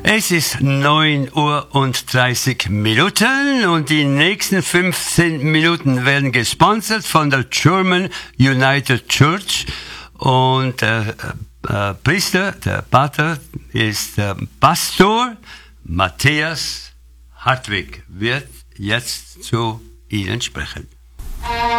Es ist 9:30 Uhr und die nächsten 15 Minuten werden gesponsert von der German United Church und der Priester, der Pater ist Pastor Matthias Hartwig, wird jetzt zu Ihnen sprechen.